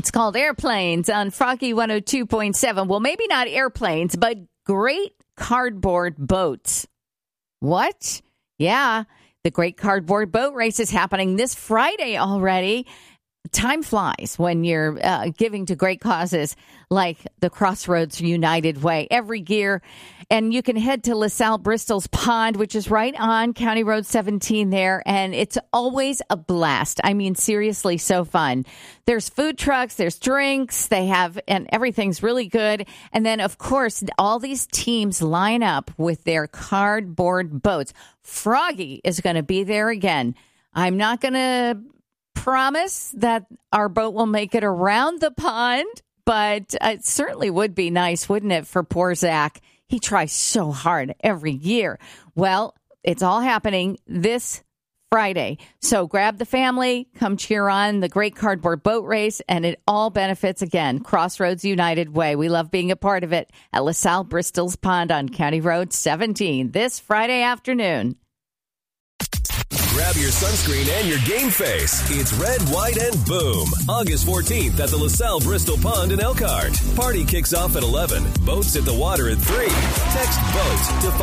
It's called Airplanes on Froggy 102.7. Well, maybe not airplanes, but great cardboard boats. What? Yeah, the Great Cardboard Boat Race is happening this Friday already. Time flies when you're giving to great causes like the Crossroads United Way every year. And you can head to LaSalle Bristol's Pond, which is right on County Road 17 there. And it's always a blast. I mean, seriously, so fun. There's food trucks, there's drinks, and everything's really good. And then, of course, all these teams line up with their cardboard boats. Froggy is going to be there again. I'm not going to promise that our boat will make it around the pond, but it certainly would be nice, wouldn't it, for poor Zach? He tries so hard every year. Well, it's all happening this Friday. So grab the family, come cheer on the Great Cardboard Boat Race, and it all benefits, again, Crossroads United Way. We love being a part of it at LaSalle Bristol's Pond on County Road 17 this Friday afternoon. Grab your sunscreen and your game face. It's Red, White, and Boom. August 14th at the LaSalle Bristol Pond in Elkhart. Party kicks off at 11. Boats at the water at 3. Text BOAT to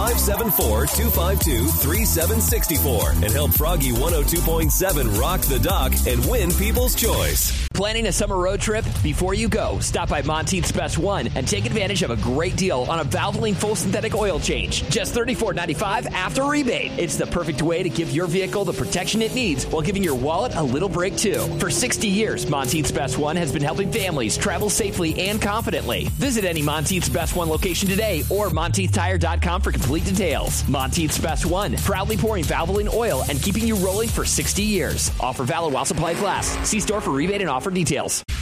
574-252-3764 and help Froggy 102.7 rock the dock and win People's Choice. Planning a summer road trip? Before you go, stop by Monteith's Best One and take advantage of a great deal on a Valvoline full synthetic oil change. Just $34.95 after rebate. It's the perfect way to give your vehicle the protection it needs while giving your wallet a little break too. For 60 years, Monteith's Best One has been helping families travel safely and confidently. Visit any Monteith's Best One location today or MonteithTire.com for complete details. Monteith's Best One, proudly pouring Valvoline oil and keeping you rolling for 60 years. Offer valid while supplies last. See store for rebate and offer details.